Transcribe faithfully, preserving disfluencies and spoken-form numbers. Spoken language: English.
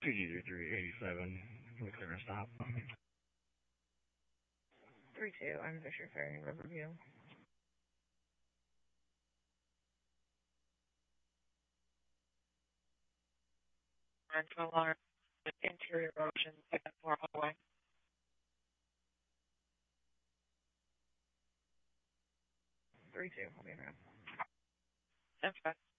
P D three eighty-seven. Clear a stop. three two, I'm Fisher Ferry, Riverview. Rental alarm, interior erosion, second floor hallway. three two, I'll be around. Ten five.